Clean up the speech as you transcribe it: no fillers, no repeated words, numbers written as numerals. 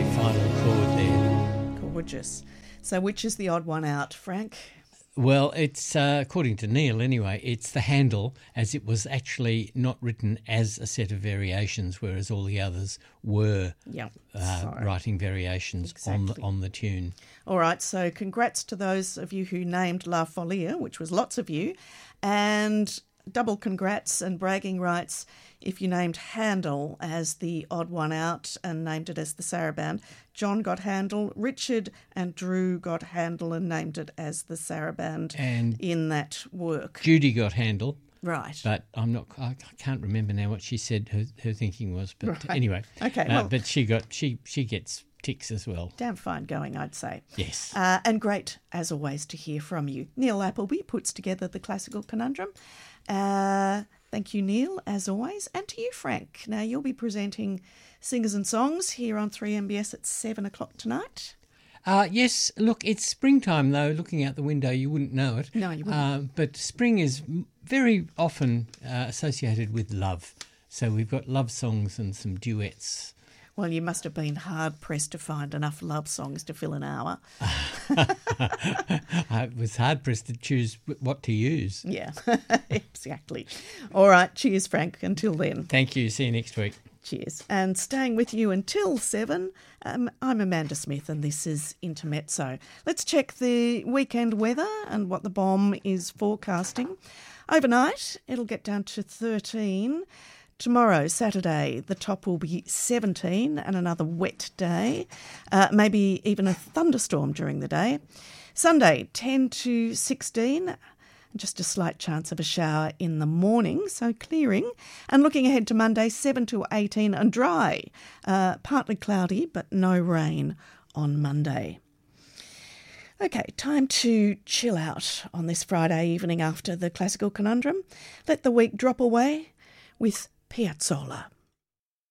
final chord there. Gorgeous. So which is the odd one out, Frank? Well, it's, according to Neil anyway, it's the Handel, as it was actually not written as a set of variations, whereas all the others were writing variations on the tune. All right, so congrats to those of you who named La Folia, which was lots of you, and double congrats and bragging rights if you named Handel as the odd one out and named it as the Saraband. John got Handel, Richard and Drew got Handel and named it as the Saraband And in that work. Judy got Handel. Right. But I can't remember now what she said her thinking was. But Right. anyway. Okay. Well, but she gets ticks as well. damn fine going, I'd say. Yes. And great, as always, to hear from you. Neil Appleby puts together the Classical Conundrum. Thank you, Neil, as always. And to you, Frank. Now, you'll be presenting Singers and Songs here on 3MBS at 7 o'clock tonight. Yes, look, it's springtime, though. Looking out the window, you wouldn't know it. No, you wouldn't. But spring is very often associated with love. So we've got love songs and some duets. Well, you must have been hard-pressed to find enough love songs to fill an hour. I was hard-pressed to choose what to use. Yeah, exactly. All right, cheers, Frank. Until then. Thank you. See you next week. Cheers. And staying with you until 7, I'm Amanda Smith and this is Intermezzo. Let's check the weekend weather and what the bomb is forecasting. Overnight, it'll get down to 13. Tomorrow, Saturday, the top will be 17 and another wet day, maybe even a thunderstorm during the day. Sunday, 10 to 16, just a slight chance of a shower in the morning, so clearing. And looking ahead to Monday, 7 to 18 and dry, partly cloudy but no rain on Monday. Okay, time to chill out on this Friday evening after the Classical Conundrum. Let the week drop away with Piazzolla.